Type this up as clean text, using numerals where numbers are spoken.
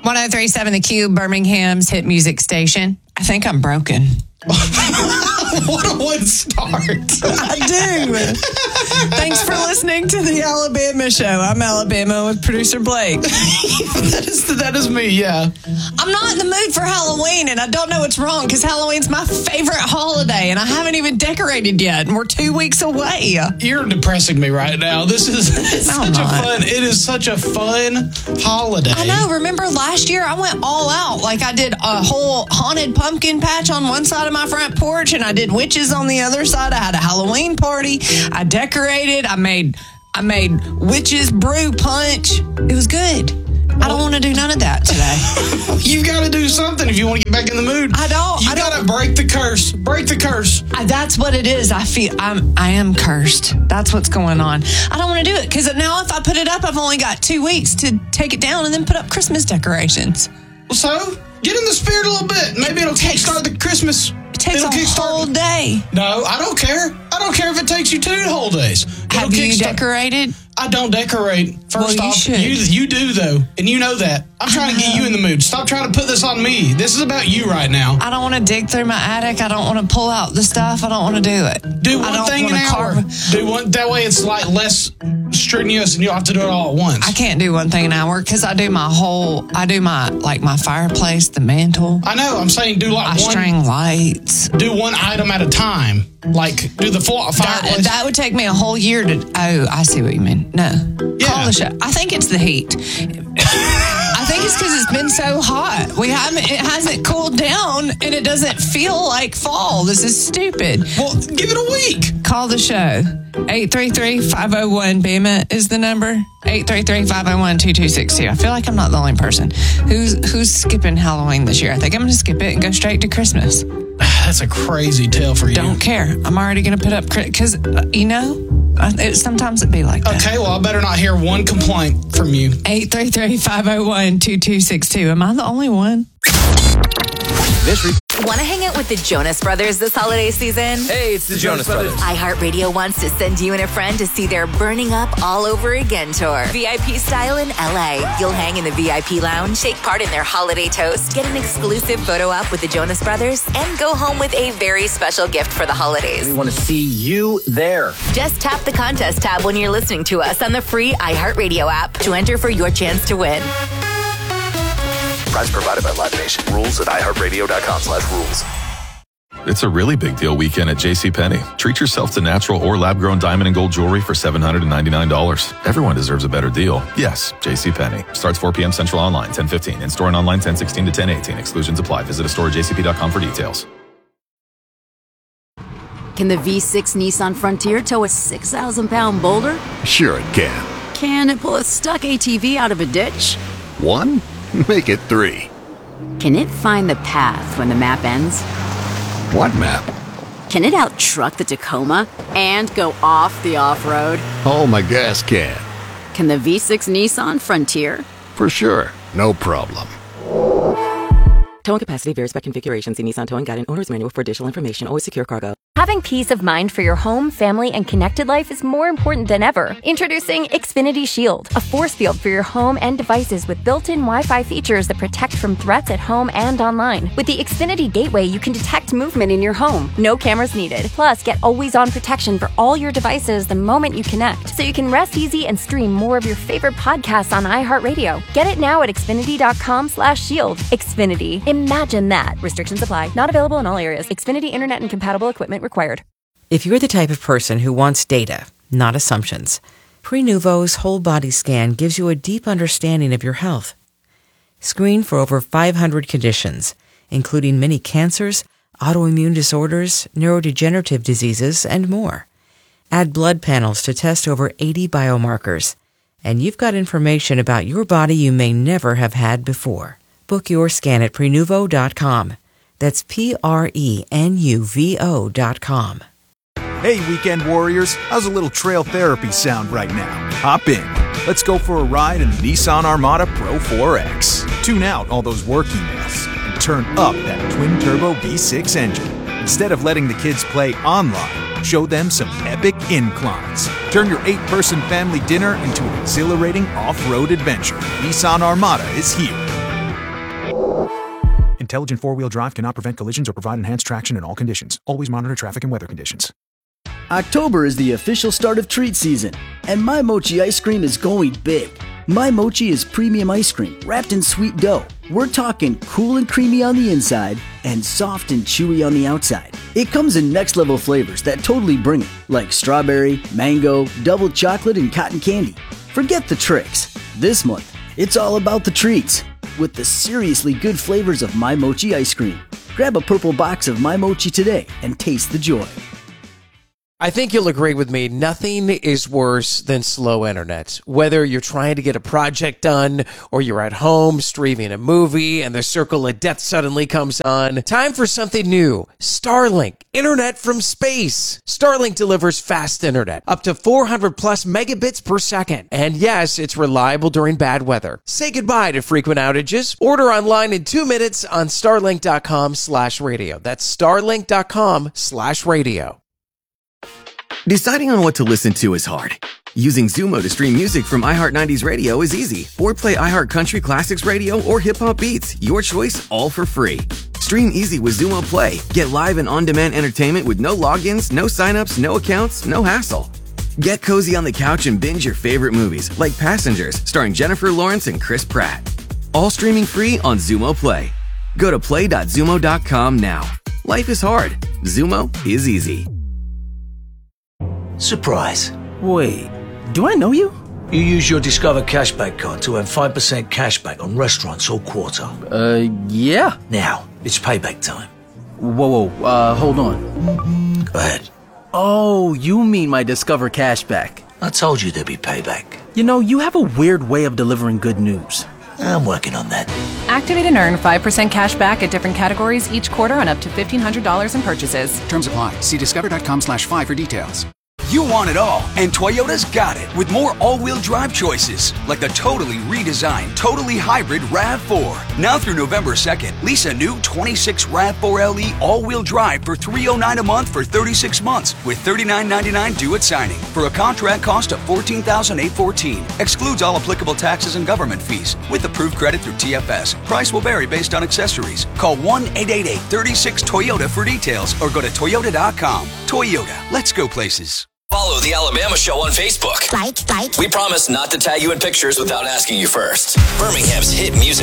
103.7 The Cube, Birmingham's hit music station. I think I'm broken. What a one start. I do. Thanks for listening to the Alabama Show. I'm Alabama with producer Blake. That is me, yeah. I'm not in the mood for Halloween, and I don't know what's wrong because Halloween's my favorite holiday, and I haven't even decorated yet, and we're 2 weeks away. You're depressing me right now. This is it is such a fun holiday. I know. Remember last year I went all out. Like I did a whole haunted pumpkin patch on one side of my front porch, and I did witches on the other side. I had a Halloween party. I decorated. I made witches brew punch. It was good. I don't want to do none of that today. You've got to do something if you want to get back in the mood. I don't. You got to break the curse. Break the curse. That's what it is. I feel I am cursed. That's what's going on. I don't want to do it because now if I put it up, I've only got 2 weeks to take it down and then put up Christmas decorations. So get in the spirit a little bit. Maybe it'll kickstart the Christmas. It takes a whole day. No, I don't care. I don't care if it takes you 2 whole days. Have you decorated? I don't decorate. First off, you you do though, and you know that. I'm trying to get you in the mood. Stop trying to put this on me. This is about you right now. I don't want to dig through my attic. I don't want to pull out the stuff. I don't want to do it. Do one thing an hour. Do one. That way it's like less strenuous, and you don't have to do it all at once. I can't do one thing an hour because I do my fireplace, the mantle. I know. I'm saying do like I string lights. Do one item at a time. Like do the fireplace. That would take me a whole year to. Oh, I see what you mean. No, call the show. I think it's the heat. I think it's because it's been so hot. It hasn't cooled down, and it doesn't feel like fall. This is stupid. Well, give it a week. Call the show. 833-501-BAMA is the number. 833-501-2262. I feel like I'm not the only person who's skipping Halloween this year. I think I'm going to skip it and go straight to Christmas. That's a crazy tale for you. Don't care. I'm already going to put up because sometimes it be like that. Okay, well, I better not hear one complaint from you. 833-501-2262. Am I the only one? Want to hang out with the Jonas Brothers this holiday season? Hey, it's the Jonas Brothers. iHeartRadio wants to send you and a friend to see their Burning Up All Over Again tour. VIP style in LA. You'll hang in the VIP lounge, take part in their holiday toast, get an exclusive photo op with the Jonas Brothers, and go home with a very special gift for the holidays. We want to see you there. Just tap the contest tab when you're listening to us on the free iHeartRadio app to enter for your chance to win. Prize provided by Live Nation. Rules at iHeartRadio.com/rules. It's a really big deal weekend at JCPenney. Treat yourself to natural or lab-grown diamond and gold jewelry for $799. Everyone deserves a better deal. Yes, JCPenney. Starts 4 p.m. Central online, 10:15. In-store and online, 10:16 to 10:18. Exclusions apply. Visit a store at jcp.com for details. Can the V6 Nissan Frontier tow a 6,000-pound boulder? Sure it can. Can it pull a stuck ATV out of a ditch? 1? Make it 3. Can it find the path when the map ends? What map? Can it out-truck the Tacoma and go off the off-road? Oh, my gas can. Can the V6 Nissan Frontier? For sure. No problem. Towing capacity varies by configuration. See Nissan Towing Guide and Owner's Manual for additional information. Always secure cargo. Having peace of mind for your home, family, and connected life is more important than ever. Introducing Xfinity Shield, a force field for your home and devices with built-in Wi-Fi features that protect from threats at home and online. With the Xfinity Gateway, you can detect movement in your home. No cameras needed. Plus, get always-on protection for all your devices the moment you connect, so you can rest easy and stream more of your favorite podcasts on iHeartRadio. Get it now at Xfinity.com/shield. Xfinity. Imagine that. Restrictions apply. Not available in all areas. Xfinity Internet and compatible equipment required. If you're the type of person who wants data, not assumptions, Prenuvo's whole body scan gives you a deep understanding of your health. Screen for over 500 conditions, including many cancers, autoimmune disorders, neurodegenerative diseases, and more. Add blood panels to test over 80 biomarkers, and you've got information about your body you may never have had before. Book your scan at Prenuvo.com. That's Prenuvo.com. Hey, weekend warriors, how's a little trail therapy sound right now? Hop in. Let's go for a ride in the Nissan Armada Pro 4X. Tune out all those work emails and turn up that twin-turbo V6 engine. Instead of letting the kids play online, show them some epic inclines. Turn your 8-person family dinner into an exhilarating off-road adventure. Nissan Armada is here. Intelligent four-wheel drive cannot prevent collisions or provide enhanced traction in all conditions. Always monitor traffic and weather conditions. October is the official start of treat season, and My Mochi ice cream is going big. My Mochi is premium ice cream wrapped in sweet dough. We're talking cool and creamy on the inside and soft and chewy on the outside. It comes in next level flavors that totally bring it, like strawberry, mango, double chocolate, and cotton candy. Forget the tricks. This month, it's all about the treats with the seriously good flavors of My Mochi ice cream. Grab a purple box of My Mochi today and taste the joy. I think you'll agree with me, nothing is worse than slow internet. Whether you're trying to get a project done or you're at home streaming a movie and the circle of death suddenly comes on, time for something new. Starlink, internet from space. Starlink delivers fast internet, up to 400 plus megabits per second. And yes, it's reliable during bad weather. Say goodbye to frequent outages. Order online in 2 minutes on starlink.com/radio. That's starlink.com/radio. Deciding on what to listen to is hard. Using Zumo to stream music from iHeart90's radio is easy. Or play iHeart Country Classics Radio or Hip Hop Beats. Your choice, all for free. Stream easy with Zumo Play. Get live and on-demand entertainment with no logins, no signups, no accounts, no hassle. Get cozy on the couch and binge your favorite movies, like Passengers, starring Jennifer Lawrence and Chris Pratt. All streaming free on Zumo Play. Go to play.zumo.com now. Life is hard. Zumo is easy. Surprise. Wait, do I know you? You use your Discover Cashback card to earn 5% cashback on restaurants all quarter. Yeah. Now, it's payback time. Whoa, hold on. Go ahead. Oh, you mean my Discover Cashback. I told you there'd be payback. You know, you have a weird way of delivering good news. I'm working on that. Activate and earn 5% cash back at different categories each quarter on up to $1,500 in purchases. Terms apply. See discover.com/5 for details. You want it all, and Toyota's got it with more all-wheel drive choices, like the totally redesigned, totally hybrid RAV4. Now through November 2nd, lease a new 26 RAV4 LE all-wheel drive for $309 a month for 36 months, with $39.99 due at signing, for a contract cost of $14,814. Excludes all applicable taxes and government fees, with approved credit through TFS. Price will vary based on accessories. Call 1-888-36-TOYOTA for details, or go to Toyota.com. Toyota, let's go places. Follow The Alabama Show on Facebook. Like. We promise not to tag you in pictures without asking you first. Birmingham's hit music